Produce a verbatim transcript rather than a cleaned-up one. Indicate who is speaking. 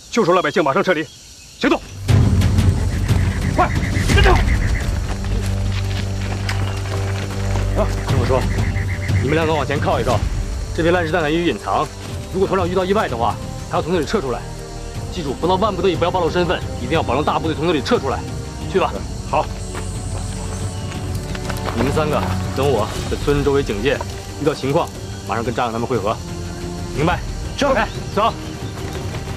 Speaker 1: 救出老百姓，马上撤离，行动！快，跟着！啊，师傅说，你们两个往前靠一靠，这批烂石弹难于隐藏，如果团长遇到意外的话，他要从那里撤出来。记住，不到万不得已不要暴露身份，一定要保证大部队从那里撤出来。去吧。好。你们三个跟我在村周围警戒，遇到情况马上跟站长他们会合。明白？是。哎，走。